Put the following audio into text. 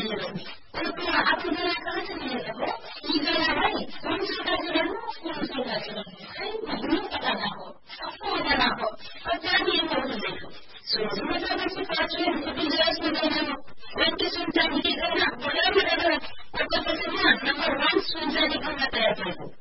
walaupun aku gunakan sendiri aku, jika lagi muncul kajian muncul kajian, ini kata aku, kata aku, jadi yang itu. Semua itu kajian itu jelas mengenai waktu sudah dikira, boleh berada pada semua, nomor 1 sudah dikira.